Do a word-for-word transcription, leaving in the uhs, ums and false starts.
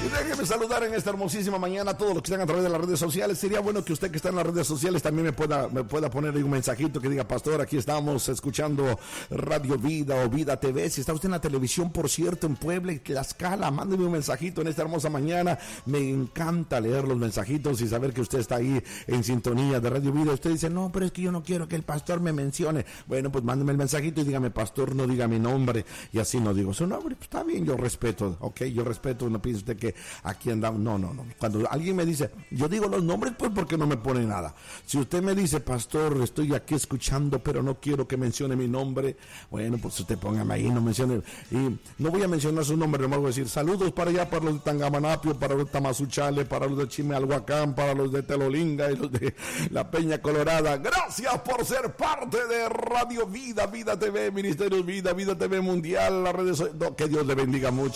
Y déjeme saludar en esta hermosísima mañana a todos los que están a través de las redes sociales. Sería bueno que usted que está en las redes sociales también me pueda, me pueda poner ahí un mensajito que diga: pastor, aquí estamos escuchando Radio Vida o Vida T V. Si está usted en la televisión, por cierto, en Puebla y Tlaxcala, mándeme un mensajito en esta hermosa mañana. Me encanta leer los mensajitos y saber que usted está ahí en sintonía de Radio Vida. Usted dice: no, pero es que yo no quiero que el pastor me mencione. Bueno, pues mándeme el mensajito y dígame: pastor, no diga mi nombre. Y así no digo su nombre. Pues está bien, yo respeto, ok, yo respeto. No piense usted que aquí andamos. No, no, no. Cuando alguien me dice, yo digo los nombres, pues porque no me pone nada. Si usted me dice: pastor, estoy aquí escuchando, pero no quiero que mencione mi nombre, bueno, pues usted póngame ahí, no mencione. Y no voy a mencionar su nombre, nomás voy a decir: saludos para allá, para los de Tangamanapio, para los de Tamazuchale, para los de Chimalhuacán, para los de Telolinga y los de la Peña Colorada. Gracias por ser parte de Radio Vida, Vida T V, Ministerios Vida, Vida T V Mundial, las redes sociales. No, que Dios le bendiga mucho.